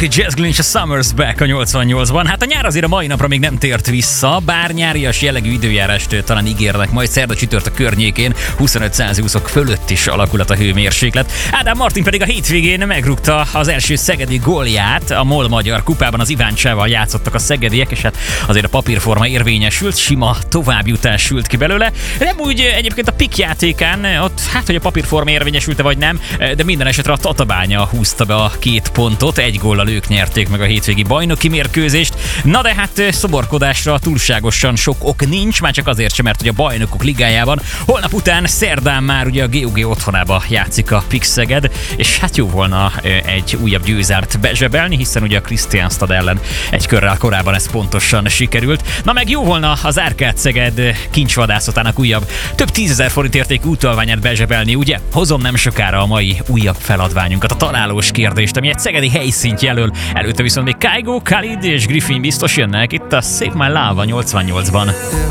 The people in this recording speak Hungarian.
Jazz Glynch a Summer's Back a 88-ban. Hát a nyár azért a mai napra még nem tért vissza, bár nyárias jellegű időjárást talán ígérnek majd szerda csütörtök környékén, 25 Celsiusok fölött is alakulat a hőmérséklet. Ádám Martin pedig a hétvégén megrúgta az első szegedi gólját, a MOL Magyar Kupában az Iváncsával játszottak a szegediek, és hát azért a papírforma érvényesült, sima továbbjutás sült ki belőle. Nem úgy egyébként a PIK játékán, ott hát, hogy a papírforma érvényesült vagy nem, de minden esetre a Tatabánya húzta be a 2 pontot, egy góllal ők nyerték meg a hétvégi bajnoki mérkőzést. Na de hát szoborkodásra túlságosan sok ok nincs, már csak azért sem, mert hogy a Bajnokok Ligájában holnap után szerdán már ugye a GOG otthonába játszik a PIK Szeged, és hát jó volna egy újabb győzelmet bezsebelni, hiszen ugye a Kristianstad ellen egy körrel korábban ez pontosan sikerült. Na meg jó volna az Árkád Szeged kincsvadászatának újabb több 10 000 forint értékű utalványát bezsebelni, ugye? Hozom nem sokára a mai újabb feladványunkat, a találós kérdést, ami egy szegedi helyszínt jelöl. Előtte viszont még Kygo, Khalid és Griffin biztos jönnek itt a Save My Love a 88-ban.